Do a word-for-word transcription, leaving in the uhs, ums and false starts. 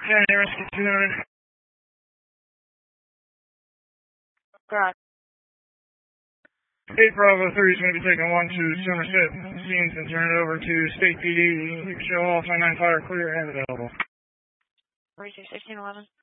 County Rescue two hundred. Right. eight Bravo three is going to be taking one to Somerset scenes and turn it over to State P D. You can show all nine fire clear and available. three two sixteen eleven.